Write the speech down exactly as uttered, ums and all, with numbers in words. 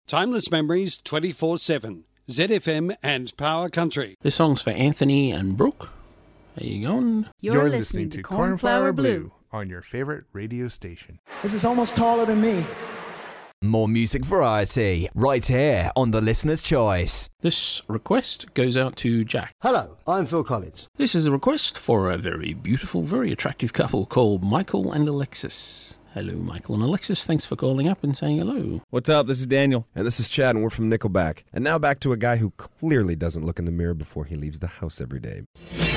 Timeless Memories twenty-four seven. Z F M and Power Country. This song's for Anthony and Brooke. How you going? You're, You're listening, listening to Cornflower Blue on your favorite radio station. This is almost taller than me. More music variety right here on The Listener's Choice. This request goes out to Jack. Hello, I'm Phil Collins. This is a request for a very beautiful, very attractive couple called Michael and Alexis. Hello, Michael and Alexis. Thanks for calling up and saying hello. What's up? This is Daniel. And this is Chad, and we're from Nickelback. And now back to a guy who clearly doesn't look in the mirror before he leaves the house every day.